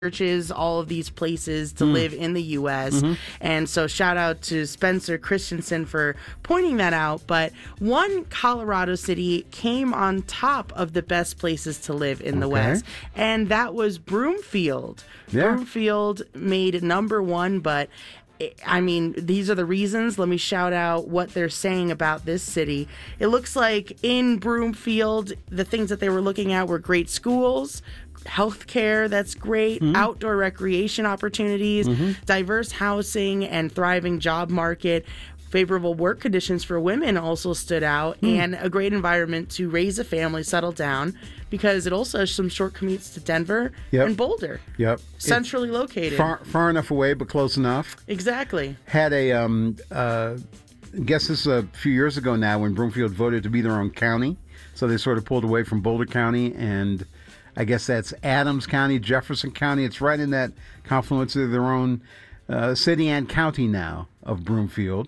searches all of these places to live in the U.S. And so shout out to Spencer Christensen for pointing that out. But one Colorado city came on top of the best places to live in the West, and that was Broomfield. Broomfield made number one, but I mean, these are the reasons. Let me shout out what they're saying about this city. It looks like in Broomfield, the things that they were looking at were great schools, healthcare, that's great, outdoor recreation opportunities, diverse housing and thriving job market. Favorable work conditions for women also stood out, and a great environment to raise a family, settle down, because it also has some short commutes to Denver and Boulder. Centrally located. Far enough away, but close enough. Exactly. Had I guess this is a few years ago now when Broomfield voted to be their own county. So they sort of pulled away from Boulder County, and I guess that's Adams County, Jefferson County. It's right in that confluence of their own city and county now of Broomfield.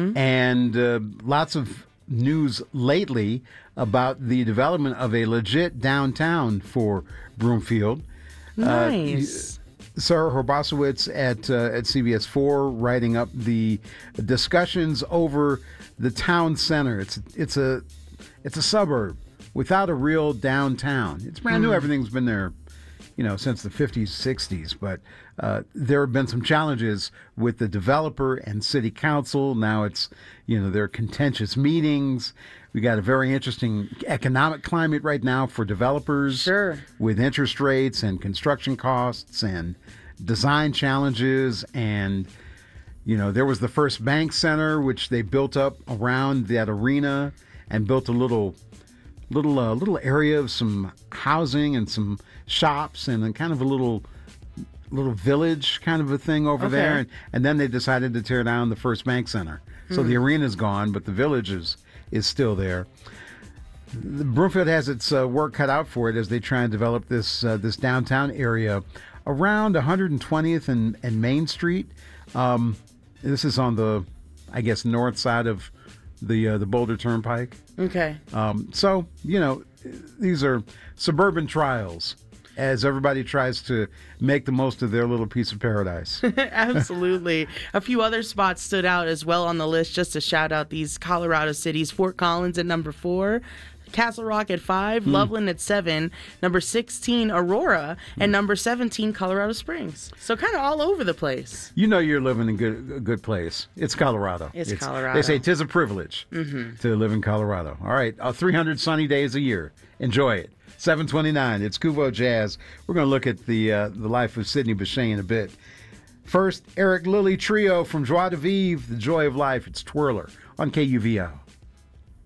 And lots of news lately about the development of a legit downtown for Broomfield. Nice. Sarah Horbosowitz at CBS 4 writing up the discussions over the town center. It's a suburb without a real downtown. It's brand new. Everything's been there, since the 50s, 60s. But there have been some challenges with the developer and city council. Now it's, there are contentious meetings. We got a very interesting economic climate right now for developers. With interest rates and construction costs and design challenges. And, there was the First Bank Center, which they built up around that arena and built a little area of some housing and some shops and then kind of a little village kind of a thing over there. And then they decided to tear down the First Bank Center. So the arena's gone, but the village is still there. Broomfield has its work cut out for it as they try and develop this downtown area around 120th and Main Street. This is on the, I guess, north side of the Boulder Turnpike. So, these are suburban trials as everybody tries to make the most of their little piece of paradise. Absolutely. A few other spots stood out as well on the list, just to shout out these Colorado cities. Fort Collins at number 4. Castle Rock at 5, Loveland at 7, number 16, Aurora, and number 17, Colorado Springs. So kind of all over the place. You're living in a good place. It's Colorado. It's Colorado. They say 'tis a privilege to live in Colorado. All right, 300 sunny days a year. Enjoy it. 7:29. It's Kuvo Jazz. We're going to look at the life of Sidney Bechet in a bit. First, Eric Lilly Trio from Joie de Vivre, The Joy of Life. It's Twirler on KUVO.